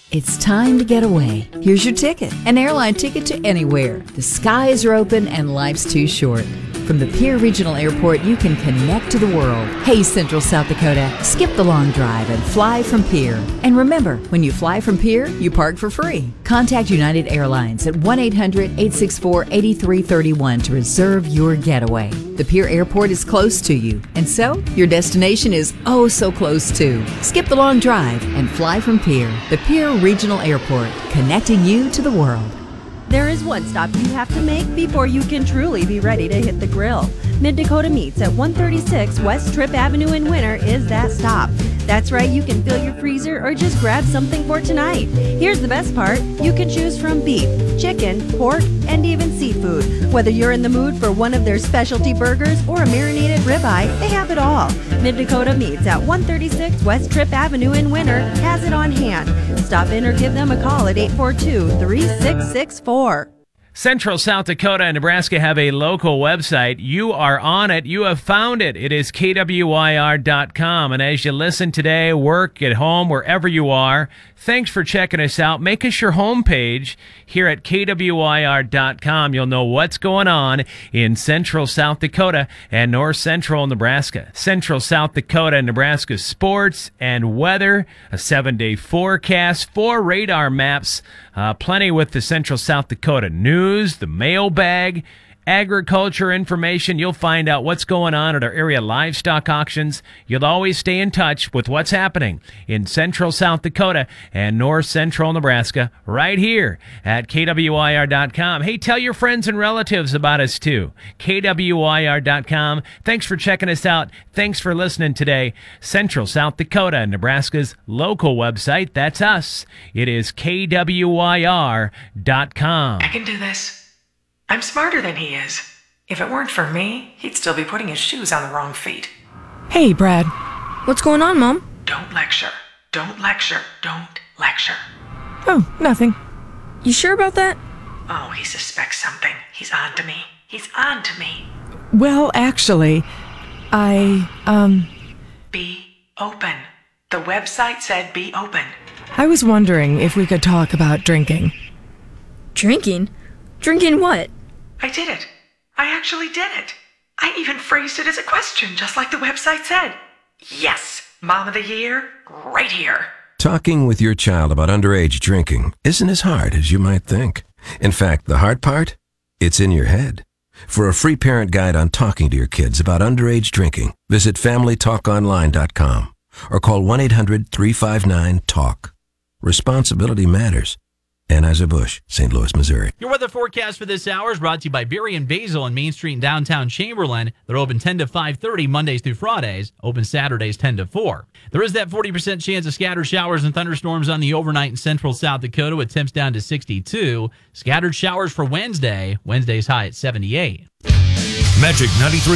It's time to get away. Here's your ticket, an airline ticket to anywhere. The skies are open and life's too short. From the Pierre Regional Airport, you can connect to the world. Hey, Central South Dakota, skip the long drive and fly from Pierre. And remember, when you fly from Pierre, you park for free. Contact United Airlines at 1-800-864-8331 to reserve your getaway. The Pierre Airport is close to you, and so your destination is oh so close too. Skip the long drive and fly from Pierre. The Pierre Regional Airport, connecting you to the world. There is one stop you have to make before you can truly be ready to hit the grill. Mid-Dakota Meats at 136 West Tripp Avenue in Winter is that stop. That's right, you can fill your freezer or just grab something for tonight. Here's the best part, you can choose from beef, chicken, pork, and even seafood. Whether you're in the mood for one of their specialty burgers or a marinated ribeye, they have it all. Mid-Dakota Meats at 136 West Tripp Avenue in Winter has it on hand. Stop in or give them a call at 842-3664. Central South Dakota and Nebraska have a local website. You are on it. You have found it. It is KWYR.com. And as you listen today, work, at home, wherever you are, thanks for checking us out. Make us your homepage here at KWYR.com. You'll know what's going on in Central South Dakota and North Central Nebraska. Central South Dakota and Nebraska sports and weather, a 7-day forecast, 4 radar maps, plenty with the Central South Dakota news, the mailbag, agriculture information. You'll find out what's going on at our area livestock auctions. You'll always stay in touch with what's happening in Central South Dakota and North Central Nebraska right here at KWYR.com. Hey, tell your friends and relatives about us too. KWYR.com. Thanks for checking us out. Thanks for listening today. Central South Dakota and Nebraska's local website. That's us. It is KWYR.com. I can do this. I'm smarter than he is. If it weren't for me, he'd still be putting his shoes on the wrong feet. Hey, Brad. What's going on, Mom? Don't lecture. Don't lecture. Don't lecture. Oh, nothing. You sure about that? Oh, he suspects something. He's on to me. He's on to me. Well, actually, Be open. The website said be open. I was wondering if we could talk about drinking. Drinking? Drinking what? I did it. I actually did it. I even phrased it as a question, just like the website said. Yes, Mom of the Year, right here. Talking with your child about underage drinking isn't as hard as you might think. In fact, the hard part? It's in your head. For a free parent guide on talking to your kids about underage drinking, visit FamilyTalkOnline.com or call 1-800-359-TALK. Responsibility matters. Anheuser-Busch, St. Louis, Missouri. Your weather forecast for this hour is brought to you by Berry and Basil on Main Street in downtown Chamberlain. They're open 10 to 5:30 Mondays through Fridays, open Saturdays 10 to 4. There is that 40% chance of scattered showers and thunderstorms on the overnight in Central South Dakota with temps down to 62. Scattered showers for Wednesday. Wednesday's high at 78. Magic 93.